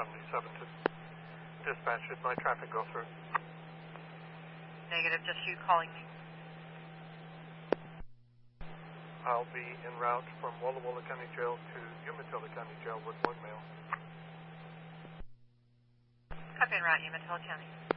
77 to dispatch. Did my traffic go through? Negative, just you calling me. I'll be en route from Walla Walla County Jail to Umatilla County Jail with one mail. Copy en route, Umatilla County.